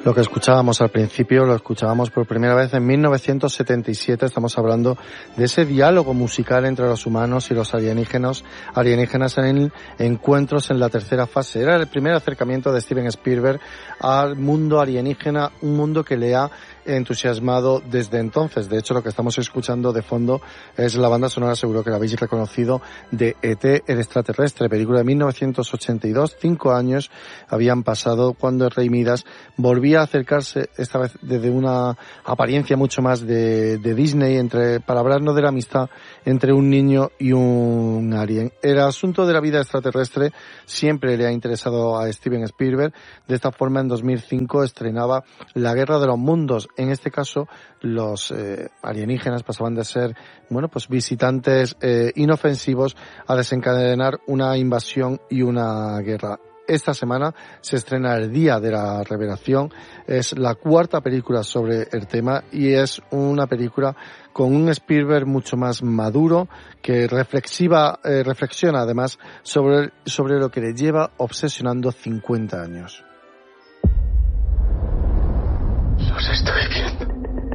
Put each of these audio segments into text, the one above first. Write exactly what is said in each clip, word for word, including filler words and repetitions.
Lo que escuchábamos al principio, lo escuchábamos por primera vez en mil novecientos setenta y siete. Estamos hablando de ese diálogo musical entre los humanos y los alienígenas, alienígenas en encuentros en la tercera fase. Era el primer acercamiento de Steven Spielberg al mundo alienígena, un mundo que le ha entusiasmado desde entonces. De hecho, lo que estamos escuchando de fondo es la banda sonora, seguro que la habéis reconocido, de E T, el extraterrestre, película de mil novecientos ochenta y dos. Cinco años habían pasado cuando el Rey Midas volvía a acercarse, esta vez desde una apariencia mucho más de, de Disney, entre, para hablarnos de la amistad entre un niño y un alien. El asunto de la vida extraterrestre siempre le ha interesado a Steven Spielberg. De esta forma, en dos mil cinco estrenaba La Guerra de los Mundos. En este caso, los eh, alienígenas pasaban de ser, bueno, pues visitantes eh, inofensivos a desencadenar una invasión y una guerra. Esta semana se estrena El Día de la Revelación. Es la cuarta película sobre el tema y es una película con un Spielberg mucho más maduro, que reflexiva, eh, reflexiona además sobre, sobre lo que le lleva obsesionando cincuenta años. Los estoy viendo.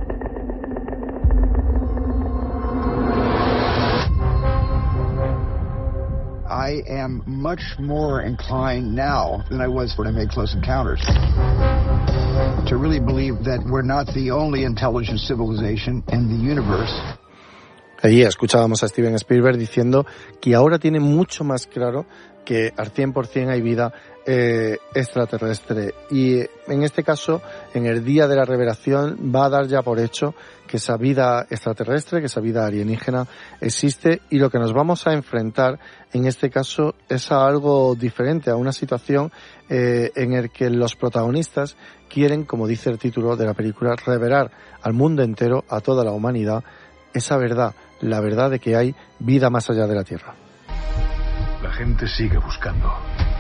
I am much more inclined now than I was when I made Close Encounters to really believe that we're not the only intelligent civilization in the universe. Ahí escuchábamos a Steven Spielberg diciendo que ahora tiene mucho más claro que al cien por ciento hay vida eh, extraterrestre. Y en este caso, en el Día de la Revelación, va a dar ya por hecho que esa vida extraterrestre, que esa vida alienígena existe, y lo que nos vamos a enfrentar en este caso es a algo diferente, a una situación eh, en el que los protagonistas quieren, como dice el título de la película, revelar al mundo entero, a toda la humanidad, esa verdad, la verdad de que hay vida más allá de la Tierra. La gente sigue buscando,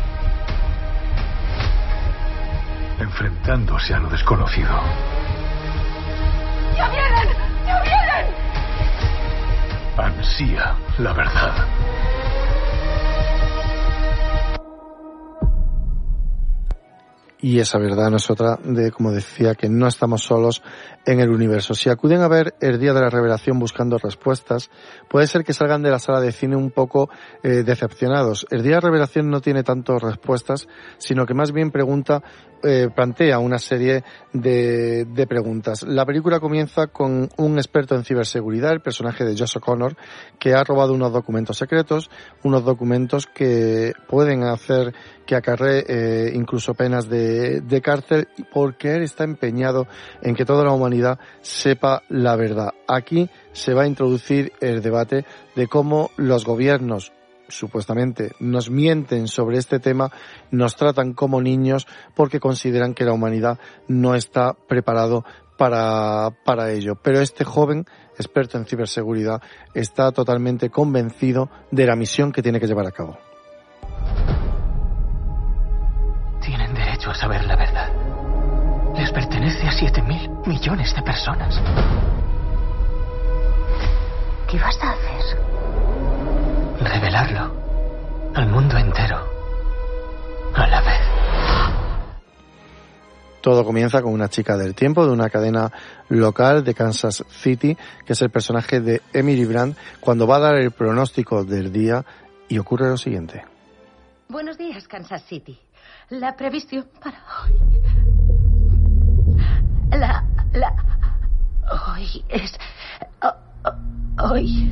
enfrentándose a lo desconocido. ¡Ya vienen! ¡Ya vienen! Ansía la verdad. Y esa verdad no es otra de, como decía, que no estamos solos en el universo. Si acuden a ver El Día de la Revelación buscando respuestas, puede ser que salgan de la sala de cine un poco eh, decepcionados. El Día de la Revelación no tiene tanto respuestas, sino que más bien pregunta, eh, plantea una serie de, de preguntas. La película comienza con un experto en ciberseguridad, el personaje de Josh O'Connor, que ha robado unos documentos secretos, unos documentos que pueden hacer que acarree eh, incluso penas de, de cárcel, porque él está empeñado en que toda la humanidad sepa la verdad. Aquí se va a introducir el debate de cómo los gobiernos supuestamente nos mienten sobre este tema, nos tratan como niños porque consideran que la humanidad no está preparado para, para ello. Pero este joven experto en ciberseguridad está totalmente convencido de la misión que tiene que llevar a cabo. Tienen derecho a saber la verdad. Les pertenece a siete mil millones de personas. ¿Qué vas a hacer? Revelarlo al mundo entero a la vez. Todo comienza con una chica del tiempo de una cadena local de Kansas City, que es el personaje de Emily Brandt, cuando va a dar el pronóstico del día y ocurre lo siguiente. Buenos días, Kansas City. La previsión para hoy... La... La... Hoy es... Hoy...